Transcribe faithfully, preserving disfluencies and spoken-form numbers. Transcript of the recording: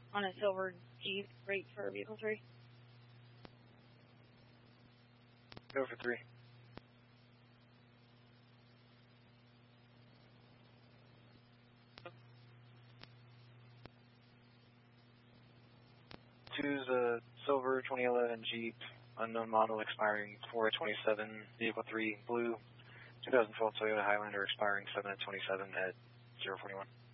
on a silver Jeep, rate for vehicle three. Go for three. Two's a silver twenty eleven Jeep, unknown model, expiring four twenty-seven. Vehicle three, blue, twenty twelve Toyota Highlander, expiring seven twenty-seven at zero forty-one.